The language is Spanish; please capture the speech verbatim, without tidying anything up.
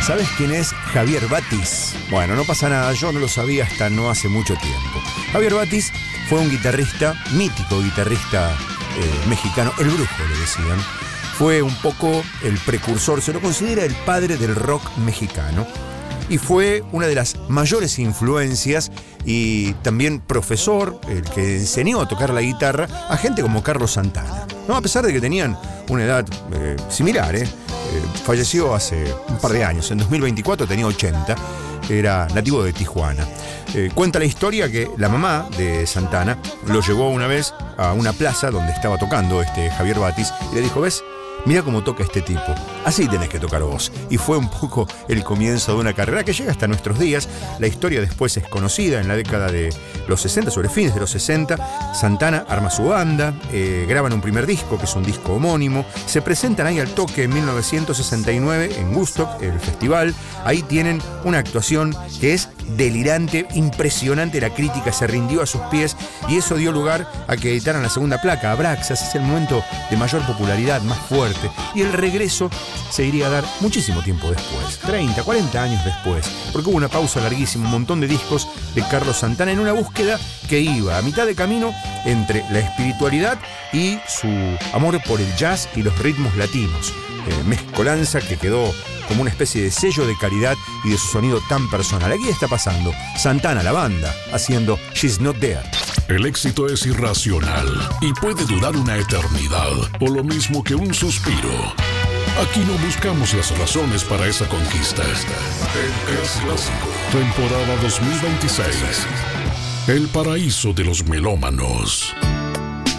¿Sabes quién es Javier Batis? Bueno, no pasa nada, yo no lo sabía hasta no hace mucho tiempo. Javier Batis fue un guitarrista, mítico guitarrista eh, mexicano, el Brujo le decían. Fue un poco el precursor, se lo considera el padre del rock mexicano. Y fue una de las mayores influencias y también profesor, el que enseñó a tocar la guitarra a gente como Carlos Santana, ¿no? A pesar de que tenían una edad eh, similar, ¿eh? Eh, falleció hace un par de años, en dos mil veinticuatro tenía ochenta, era nativo de Tijuana. Eh, cuenta la historia que la mamá de Santana lo llevó una vez a una plaza donde estaba tocando este Javier Batis y le dijo: ¿ves? Mira cómo toca este tipo, así tenés que tocar vos. Y fue un poco el comienzo de una carrera que llega hasta nuestros días. La historia después es conocida. En la década de los sesenta, sobre fines de los sesenta, Santana arma su banda, eh, graban un primer disco, que es un disco homónimo, se presentan ahí al toque en mil novecientos sesenta y nueve en Woodstock, el festival. Ahí tienen una actuación que es delirante, impresionante. La crítica se rindió a sus pies y eso dio lugar a que editaran la segunda placa, Abraxas. Es el momento de mayor popularidad, más fuerte. Y el regreso se iría a dar muchísimo tiempo después, treinta, cuarenta años después, porque hubo una pausa larguísima, un montón de discos de Carlos Santana en una búsqueda que iba a mitad de camino entre la espiritualidad y su amor por el jazz y los ritmos latinos. Eh, mezcolanza que quedó como una especie de sello de calidad y de su sonido tan personal. Aquí está pasando Santana, la banda, haciendo She's Not There. El éxito es irracional y puede durar una eternidad, o lo mismo que un suspiro. Aquí no buscamos las razones para esa conquista. El Clásico, temporada dos mil veintiséis. El paraíso de los melómanos.